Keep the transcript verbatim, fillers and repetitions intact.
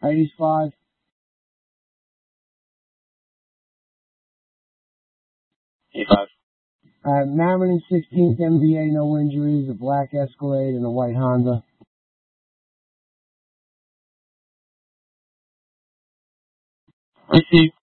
eighty-five. eighty-five. Uh, Maryland sixteenth M V A, no injuries, a black Escalade and a white Honda. Receive.